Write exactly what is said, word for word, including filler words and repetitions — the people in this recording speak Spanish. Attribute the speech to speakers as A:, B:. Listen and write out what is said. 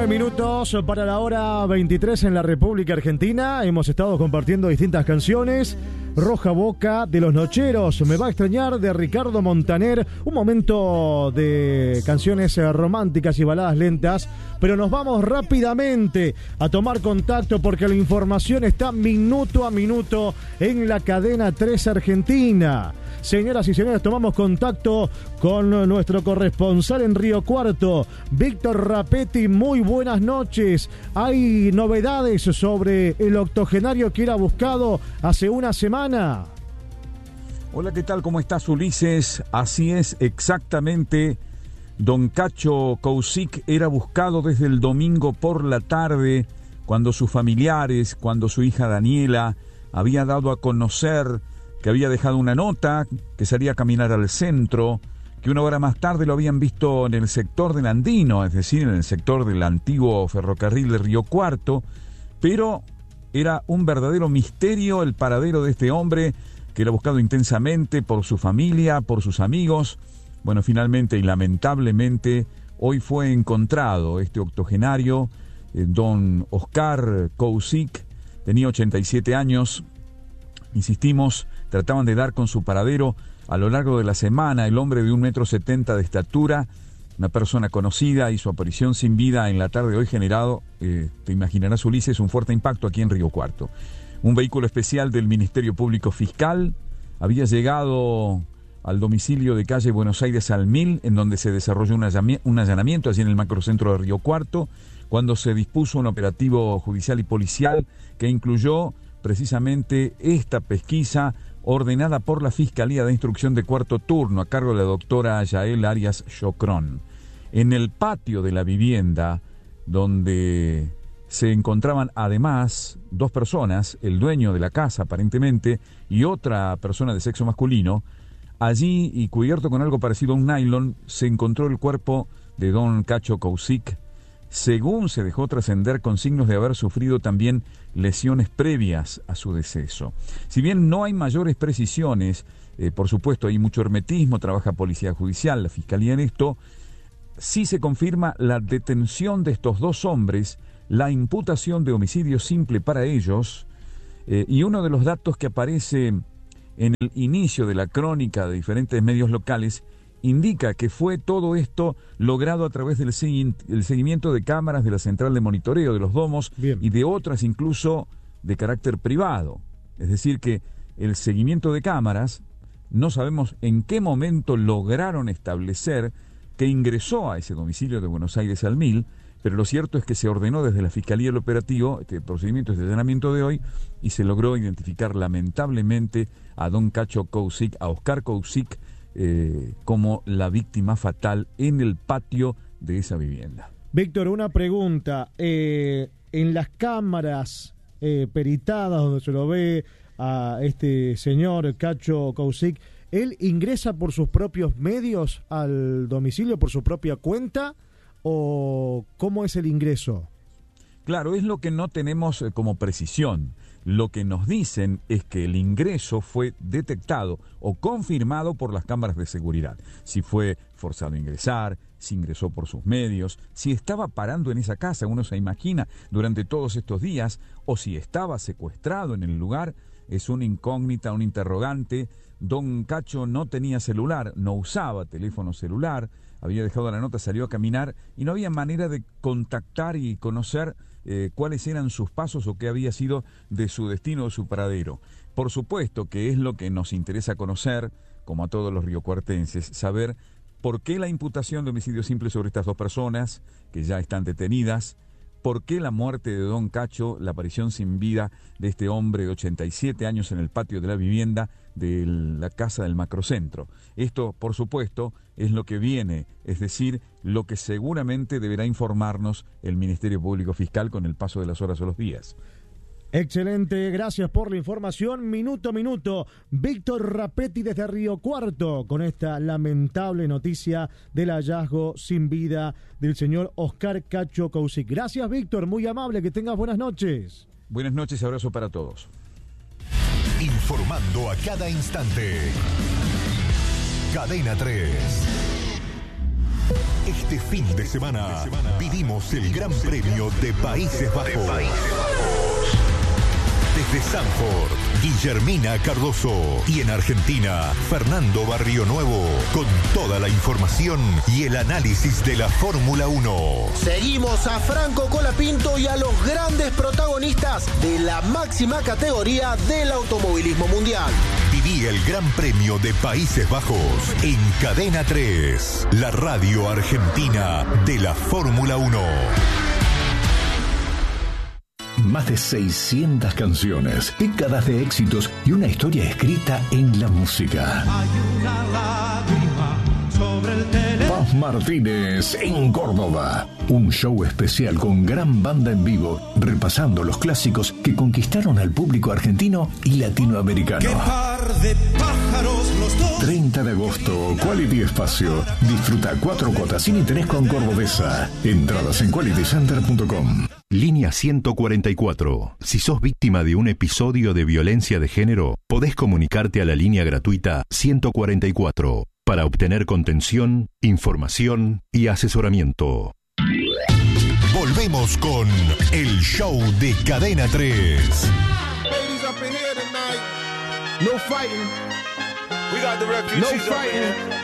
A: nueve minutos para la hora veintitrés en la República Argentina. Hemos estado compartiendo distintas canciones. Roja Boca de Los Nocheros, Me va a extrañar de Ricardo Montaner. Un momento de canciones románticas y baladas lentas. Pero nos vamos rápidamente a tomar contacto porque la información está minuto a minuto en la cadena tres Argentina. Señoras y señores, tomamos contacto con nuestro corresponsal en Río Cuarto, Víctor Rapetti. Muy buenas noches. ¿Hay novedades sobre el octogenario que era buscado hace una semana?
B: Hola, ¿qué tal? ¿Cómo estás, Ulises? Así es, exactamente. Don Cacho Kousic era buscado desde el domingo por la tarde, cuando sus familiares, cuando su hija Daniela había dado a conocer que había dejado una nota, que salía a caminar al centro, que una hora más tarde lo habían visto en el sector del Andino, es decir, en el sector del antiguo ferrocarril de Río Cuarto, pero era un verdadero misterio el paradero de este hombre, que era buscado intensamente por su familia, por sus amigos. Bueno, finalmente y lamentablemente hoy fue encontrado este octogenario, eh, don Oscar Kousic, tenía ochenta y siete años, insistimos, trataban de dar con su paradero a lo largo de la semana. El hombre de un metro setenta de estatura, una persona conocida, y su aparición sin vida en la tarde de hoy generado, eh, te imaginarás, Ulises, un fuerte impacto aquí en Río Cuarto. Un vehículo especial del Ministerio Público Fiscal había llegado al domicilio de calle Buenos Aires al Mil, en donde se desarrolló un, allami- un allanamiento allí en el macrocentro de Río Cuarto, cuando se dispuso un operativo judicial y policial que incluyó precisamente esta pesquisa ordenada por la Fiscalía de Instrucción de Cuarto Turno, a cargo de la doctora Yael Arias Chocrón. En el patio de la vivienda, donde se encontraban además dos personas, el dueño de la casa aparentemente, y otra persona de sexo masculino, allí, y cubierto con algo parecido a un nylon, se encontró el cuerpo de don Cacho Kousic, según se dejó trascender, con signos de haber sufrido también lesiones previas a su deceso. Si bien no hay mayores precisiones, eh, por supuesto hay mucho hermetismo, trabaja Policía Judicial, la Fiscalía en esto, sí se confirma la detención de estos dos hombres, la imputación de homicidio simple para ellos, eh, y uno de los datos que aparece en el inicio de la crónica de diferentes medios locales indica que fue todo esto logrado a través del segui- el seguimiento de cámaras de la central de monitoreo de los domos. Bien. Y de otras incluso de carácter privado. Es decir, que el seguimiento de cámaras, no sabemos en qué momento lograron establecer que ingresó a ese domicilio de Buenos Aires al Mil, pero lo cierto es que se ordenó desde la Fiscalía el operativo, este procedimiento de allanamiento de hoy, y se logró identificar lamentablemente a don Cacho Kousic, a Oscar Kousic, Eh, como la víctima fatal en el patio de esa vivienda.
A: Víctor, una pregunta. Eh, en las cámaras eh, peritadas donde se lo ve a este señor Cacho Kousic, ¿él ingresa por sus propios medios al domicilio, por su propia cuenta? ¿O cómo es el ingreso?
B: Claro, es lo que no tenemos eh, como precisión. Lo que nos dicen es que el ingreso fue detectado o confirmado por las cámaras de seguridad. Si fue forzado a ingresar, si ingresó por sus medios, si estaba parando en esa casa, uno se imagina, durante todos estos días, o si estaba secuestrado en el lugar, es una incógnita, un interrogante. Don Cacho no tenía celular, no usaba teléfono celular, había dejado la nota, salió a caminar y no había manera de contactar y conocer eh, cuáles eran sus pasos o qué había sido de su destino o su paradero. Por supuesto que es lo que nos interesa conocer, como a todos los riocuartenses, saber por qué la imputación de homicidio simple sobre estas dos personas que ya están detenidas, por qué la muerte de don Cacho, la aparición sin vida de este hombre de ochenta y siete años en el patio de la vivienda de la casa del macrocentro. Esto, por supuesto, es lo que viene, es decir, lo que seguramente deberá informarnos el Ministerio Público Fiscal con el paso de las horas o los días.
A: Excelente, gracias por la información. Minuto a minuto, Víctor Rapetti desde Río Cuarto con esta lamentable noticia del hallazgo sin vida del señor Oscar Cacho Kousic. Gracias, Víctor, muy amable, que tengas buenas noches.
B: Buenas noches, abrazo para todos.
C: Informando a cada instante. Cadena tres. Este fin de semana vivimos el Gran Premio de Países Bajos. Desde Zandvoort, Guillermina Cardoso. Y en Argentina, Fernando Barrionuevo. Con toda la información y el análisis de la Fórmula uno.
D: Seguimos a Franco Colapinto y a los grandes protagonistas de la máxima categoría del automovilismo mundial.
C: Viví el Gran Premio de Países Bajos en Cadena tres, la radio argentina de la Fórmula uno.
E: Más de seiscientas canciones, décadas de éxitos y una historia escrita en la música.
F: Hay una lágrima sobre el teléfono.
E: Paz Martínez en Córdoba. Un show especial con gran banda en vivo, repasando los clásicos que conquistaron al público argentino y latinoamericano.
F: ¡Qué par de pájaros los dos!
E: treinta de agosto, Quality Espacio. Disfruta cuatro cuotas sin interés con Cordobesa. Entradas en quality center punto com.
G: Línea ciento cuarenta y cuatro. Si sos víctima de un episodio de violencia de género, podés comunicarte a la línea gratuita ciento cuarenta y cuatro para obtener contención, información y asesoramiento.
C: Volvemos con el show de Cadena tres.
H: No fighting. We got the refugees. No fighting.